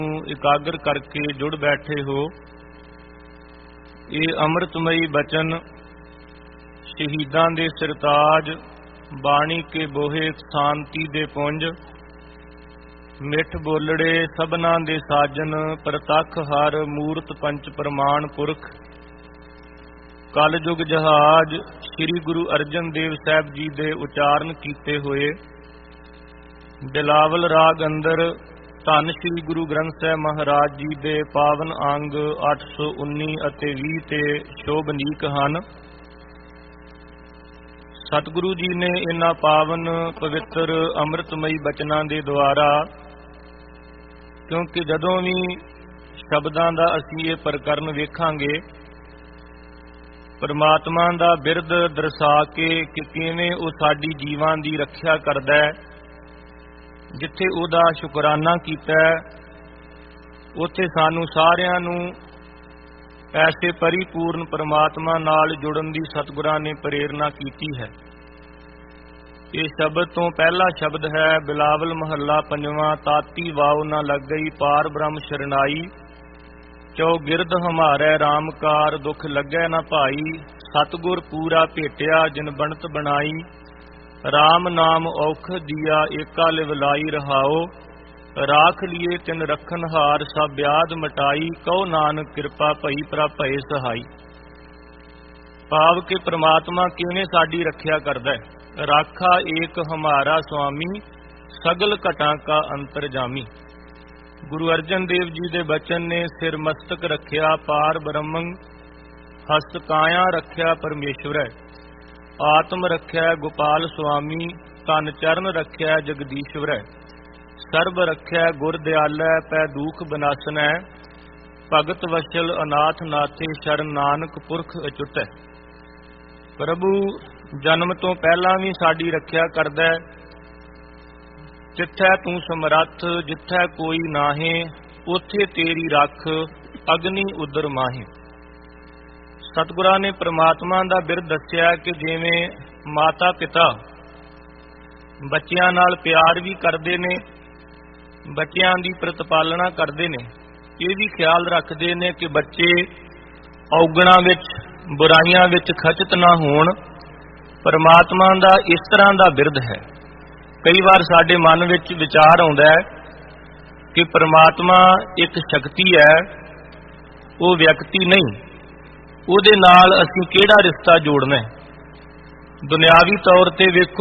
ਇਕਾਗਰ ਕਰਕੇ ਜੁੜ ਬੈਠੇ ਹੋ। ਇਹ ਅੰਮ੍ਰਿਤਮਈ ਬਚਨ ਸ਼ਹੀਦਾਂ ਦੇ ਸਿਰਤਾਜ, ਬਾਣੀ ਕੇ ਬੋਹੇ ਸ਼ਾਂਤੀ ਦੇ ਪੁੰਜ, ਮਿੱਠ ਬੋਲੜੇ ਸਭਨਾਂ ਦੇ ਸਾਜਨ, ਪ੍ਰਤੱਖ ਹਰ ਮੂਰਤ ਪੰਚ ਪ੍ਰਮਾਣ ਪੁਰਖ। ਕਲ ਯੁਗ ਜਹਾਜ ਸ੍ਰੀ ਗੁਰੂ ਅਰਜਨ ਦੇਵ ਸਾਹਿਬ ਜੀ ਦੇ ਉਚਾਰਨ ਕੀਤੇ ਹੋਏ ਬਿਲਾਵਲ ਰਾਗ ਅੰਦਰ ਧੰਨ ਸ੍ਰੀ ਗੁਰੂ ਗ੍ਰੰਥ ਸਾਹਿਬ ਮਹਾਰਾਜ ਜੀ ਦੇ ਪਾਵਨ ਅੰਗ 819 ਅਤੇ 20 ਤੇ ਸ਼ੋਭਨੀਕ ਹਨ। ਸਤਿਗੁਰੂ ਜੀ ਨੇ ਇਹਨਾਂ ਪਾਵਨ ਪਵਿੱਤਰ ਅੰਮ੍ਰਿਤਮਈ ਬਚਨਾਂ ਦੇ ਦੁਆਰਾ, ਕਿਉਂਕਿ ਜਦੋਂ ਵੀ ਸ਼ਬਦਾਂ ਦਾ ਅਸੀਂ ਇਹ ਪ੍ਰਕਰਨ ਵੇਖਾਂਗੇ, ਪਰਮਾਤਮਾ ਦਾ ਬਿਰਦ ਦਰਸਾ ਕੇ ਕਿ ਕਿਵੇਂ ਉਹ ਸਾਡੀ ਜੀਵਾਂ ਦੀ ਰੱਖਿਆ ਕਰਦਾ ਹੈ, ਜਿੱਥੇ ਉਹਦਾ ਸ਼ੁਕਰਾਨਾ ਕੀਤਾ ਉੱਥੇ ਸਾਨੂੰ ਸਾਰਿਆਂ ਨੂੰ ਐਸੇ ਪਰਿਪੂਰਨ ਪਰਮਾਤਮਾ ਨਾਲ ਜੁੜਨ ਦੀ ਸਤਿਗੁਰਾਂ ਨੇ ਪ੍ਰੇਰਨਾ ਕੀਤੀ ਹੈ। ਇਹ ਸ਼ਬਦ ਤੋਂ ਪਹਿਲਾ ਸ਼ਬਦ ਹੈ ਬਿਲਾਵਲ ਮਹੱਲਾ ਪੰਜਵਾਂ, ਤਾਤੀ ਵਾਉ ਨਾ ਲੱਗਈ ਪਾਰ ਬ੍ਰਹਮ ਸ਼ਰਨਾਈ, ਚੌ ਗਿਰਦ ਹਮਾਰੇ ਰਾਮਕਾਰ ਦੁਖ ਲੱਗੈ ਨਾ ਭਾਈ, ਸਤਿਗੁਰ ਪੂਰਾ ਭੇਟਿਆ ਜਿਨ ਬਣਤ ਬਣਾਈ, ਰਾਮ ਨਾਮ ਔਖਦ ਦੀਆ ਏਕਾ ਲਿਵ ਲਾਈ ਰਹਾਓ, ਰਾਖ ਲਿਏ ਤਿਨ ਰਖਨ ਹਾਰ ਸਭ ਬਿਆਦ ਮਟਾਈ, ਕਹੋ ਨਾਨਕ ਕਿਰਪਾ ਭਈ ਪ੍ਰਭ ਭਏ ਸਹਾਈ। ਭਾਵ ਕਿ ਪ੍ਰਮਾਤਮਾ ਕਿਵੇਂ ਸਾਡੀ ਰੱਖਿਆ ਕਰਦਾ ਹੈ। ਰਾਖਾ ਏਕ ਹਮਾਰਾ ਸੁਆਮੀ, ਸਗਲ ਘਟਾਂ ਕਾ ਅੰਤਰਜਾਮੀ। ਗੁਰੂ ਅਰਜਨ ਦੇਵ ਜੀ ਦੇ ਬਚਨ ਨੇ ਸਿਰ ਮਸਤਕ ਰੱਖਿਆ ਪਾਰ ਬ੍ਰਹਮੰ, ਹਸਤ ਕਾਇਆ ਰੱਖਿਆ ਪਰਮੇਸ਼ਵਰੈ, ਆਤਮ ਰੱਖਿਆ ਗੋਪਾਲ ਸੁਆਮੀ, ਤਨ ਚਰਨ ਰੱਖਿਆ ਜਗਦੀਸ਼ਵਰੈ, ਸਰਬ ਰੱਖਿਆ ਗੁਰ ਦਿਆਲੈ ਪੈ ਦੂਖ ਬਨਾਸਨੈ, ਭਗਤ ਵਸ਼ਲ ਅਨਾਥ ਨਾਥੇ ਸ਼ਰਨ ਨਾਨਕ ਪੁਰਖ ਅਚੁੱਟੈ। ਪ੍ਰਭੂ ਜਨਮ ਤੋਂ ਪਹਿਲਾਂ ਵੀ ਸਾਡੀ ਰੱਖਿਆ ਕਰਦਾ ਹੈ। ਜਿੱਥੈ ਤੂੰ ਸਮਰੱਥ ਜਿੱਥੈ ਕੋਈ ਨਾਹੇ, ਉੱਥੇ ਤੇਰੀ ਰੱਖ ਅਗਨੀ ਉਦਰ ਮਾਹੇ। ਸਤਿਗੁਰਾਂ ਨੇ ਪ੍ਰਮਾਤਮਾ ਦਾ ਬਿਰਦ ਦੱਸਿਆ ਕਿ ਜਿਵੇਂ ਮਾਤਾ ਪਿਤਾ ਬੱਚਿਆਂ ਨਾਲ ਪਿਆਰ ਵੀ ਕਰਦੇ ਨੇ, ਬੱਚਿਆਂ ਦੀ ਪ੍ਰਤਪਾਲਣਾ ਕਰਦੇ ਨੇ, ਇਹ ਵੀ ਖਿਆਲ ਰੱਖਦੇ ਨੇ ਕਿ ਬੱਚੇ ਔਗਣਾਂ ਵਿੱਚ ਬੁਰਾਈਆਂ ਵਿੱਚ ਖਚਤ ਨਾ ਹੋਣ। ਪਰਮਾਤਮਾ ਦਾ ਇਸ ਤਰ੍ਹਾਂ ਦਾ ਬਿਰਦ ਹੈ। ਕਈ ਵਾਰ ਸਾਡੇ ਮਨ ਵਿੱਚ ਵਿਚਾਰ ਆਉਂਦਾ ਹੈ ਕਿ ਪਰਮਾਤਮਾ ਇੱਕ ਸ਼ਕਤੀ ਹੈ, ਉਹ ਵਿਅਕਤੀ ਨਹੀਂ, ਉਹਦੇ ਨਾਲ ਅਸੀਂ ਕਿਹੜਾ ਰਿਸ਼ਤਾ ਜੋੜਨਾ ਹੈ। ਦੁਨਿਆਵੀ ਤੌਰ ਤੇ ਵੇਖੋ